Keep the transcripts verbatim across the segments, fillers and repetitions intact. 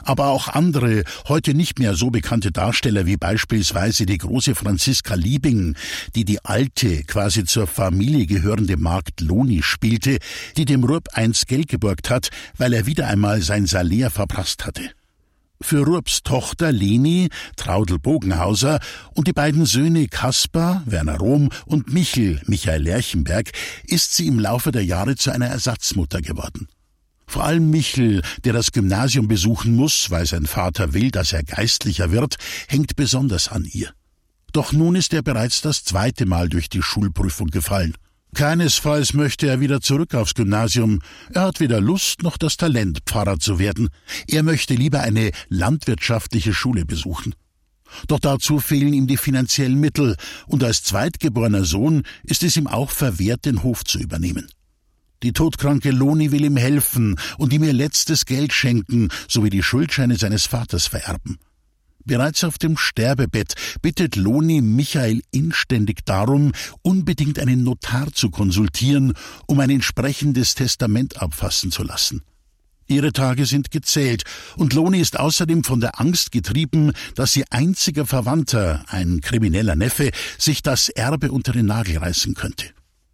Aber auch andere, heute nicht mehr so bekannte Darsteller wie beispielsweise die große Franziska Liebing, die die alte, quasi zur Familie gehörende Magd Loni spielte, die dem Rupp einst Geld geborgt hat, weil er wieder einmal sein Salär verprasst hatte. Für Rupps Tochter Leni, Traudl Bogenhauser, und die beiden Söhne Kaspar, Werner Rohm, und Michel, Michael Lerchenberg, ist sie im Laufe der Jahre zu einer Ersatzmutter geworden. Vor allem Michel, der das Gymnasium besuchen muss, weil sein Vater will, dass er Geistlicher wird, hängt besonders an ihr. Doch nun ist er bereits das zweite Mal durch die Schulprüfung gefallen. Keinesfalls möchte er wieder zurück aufs Gymnasium. Er hat weder Lust noch das Talent, Pfarrer zu werden. Er möchte lieber eine landwirtschaftliche Schule besuchen. Doch dazu fehlen ihm die finanziellen Mittel, und als zweitgeborener Sohn ist es ihm auch verwehrt, den Hof zu übernehmen. Die todkranke Loni will ihm helfen und ihm ihr letztes Geld schenken, sowie die Schuldscheine seines Vaters vererben. Bereits auf dem Sterbebett bittet Loni Michael inständig darum, unbedingt einen Notar zu konsultieren, um ein entsprechendes Testament abfassen zu lassen. Ihre Tage sind gezählt, und Loni ist außerdem von der Angst getrieben, dass ihr einziger Verwandter, ein krimineller Neffe, sich das Erbe unter den Nagel reißen könnte.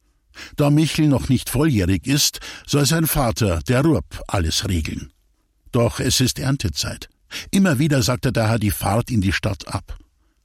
Da Michel noch nicht volljährig ist, soll sein Vater, der Rupp, alles regeln. Doch es ist Erntezeit. Immer wieder sagt er daher die Fahrt in die Stadt ab.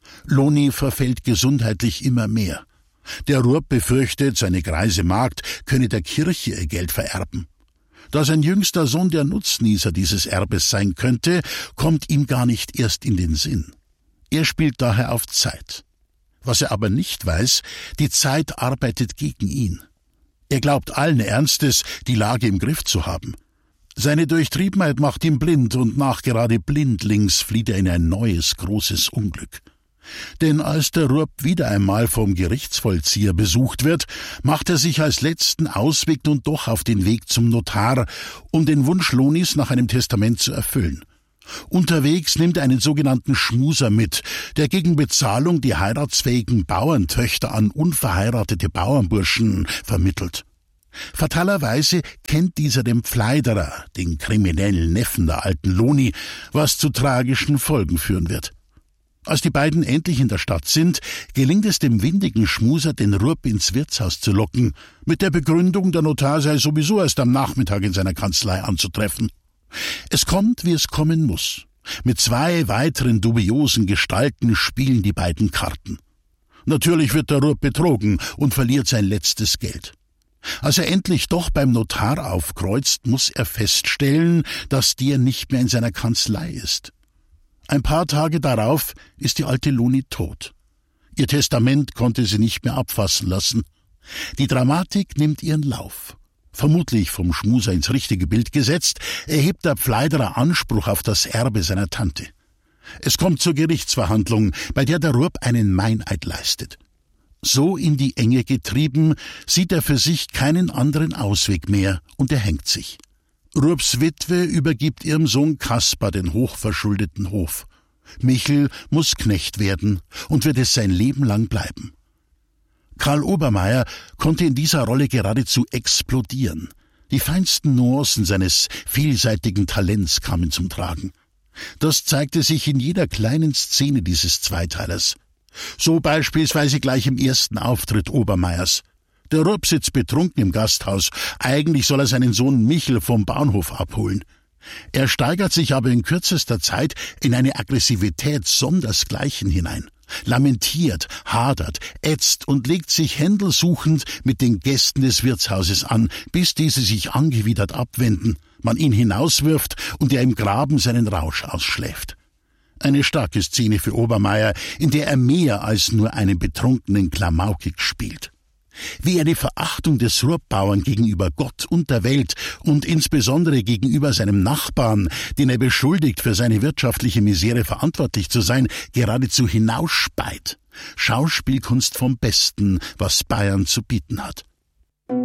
Loni verfällt gesundheitlich immer mehr. Der Rupp befürchtet, seine greise Magd könne der Kirche ihr Geld vererben. Da sein jüngster Sohn der Nutznießer dieses Erbes sein könnte, kommt ihm gar nicht erst in den Sinn. Er spielt daher auf Zeit. Was er aber nicht weiß, die Zeit arbeitet gegen ihn. Er glaubt allen Ernstes, die Lage im Griff zu haben. Seine Durchtriebenheit macht ihn blind, und nachgerade blindlings flieht er in ein neues, großes Unglück. Denn als der Rupp wieder einmal vom Gerichtsvollzieher besucht wird, macht er sich als letzten Ausweg nun doch auf den Weg zum Notar, um den Wunsch Lonis nach einem Testament zu erfüllen. Unterwegs nimmt er einen sogenannten Schmuser mit, der gegen Bezahlung die heiratsfähigen Bauerntöchter an unverheiratete Bauernburschen vermittelt. Fatalerweise kennt dieser den Pfleiderer, den kriminellen Neffen der alten Loni, was zu tragischen Folgen führen wird. Als die beiden endlich in der Stadt sind, gelingt es dem windigen Schmuser, den Rupp ins Wirtshaus zu locken, mit der Begründung, der Notar sei sowieso erst am Nachmittag in seiner Kanzlei anzutreffen. Es kommt, wie es kommen muss. Mit zwei weiteren dubiosen Gestalten spielen die beiden Karten. Natürlich wird der Rupp betrogen und verliert sein letztes Geld. Als er endlich doch beim Notar aufkreuzt, muss er feststellen, dass der nicht mehr in seiner Kanzlei ist. Ein paar Tage darauf ist die alte Loni tot. Ihr Testament konnte sie nicht mehr abfassen lassen. Die Dramatik nimmt ihren Lauf. Vermutlich vom Schmuser ins richtige Bild gesetzt, erhebt der Pfleiderer Anspruch auf das Erbe seiner Tante. Es kommt zur Gerichtsverhandlung, bei der der Rupp einen Meineid leistet. So in die Enge getrieben, sieht er für sich keinen anderen Ausweg mehr, und er hängt sich. Rupps Witwe übergibt ihrem Sohn Kaspar den hochverschuldeten Hof. Michel muss Knecht werden und wird es sein Leben lang bleiben. Karl Obermaier konnte in dieser Rolle geradezu explodieren. Die feinsten Nuancen seines vielseitigen Talents kamen zum Tragen. Das zeigte sich in jeder kleinen Szene dieses Zweiteilers. So beispielsweise gleich im ersten Auftritt Obermeiers. Der Rupp sitzt betrunken im Gasthaus. Eigentlich soll er seinen Sohn Michel vom Bahnhof abholen. Er steigert sich aber in kürzester Zeit in eine Aggressivität sondersgleichen hinein. Lamentiert, hadert, ätzt und legt sich händelsuchend mit den Gästen des Wirtshauses an, bis diese sich angewidert abwenden, man ihn hinauswirft und er im Graben seinen Rausch ausschläft. Eine starke Szene für Obermaier, in der er mehr als nur einen betrunkenen Klamaukig spielt. Wie er die Verachtung des Ruhrpbauern gegenüber Gott und der Welt und insbesondere gegenüber seinem Nachbarn, den er beschuldigt, für seine wirtschaftliche Misere verantwortlich zu sein, geradezu hinausspeit. Schauspielkunst vom Besten, was Bayern zu bieten hat.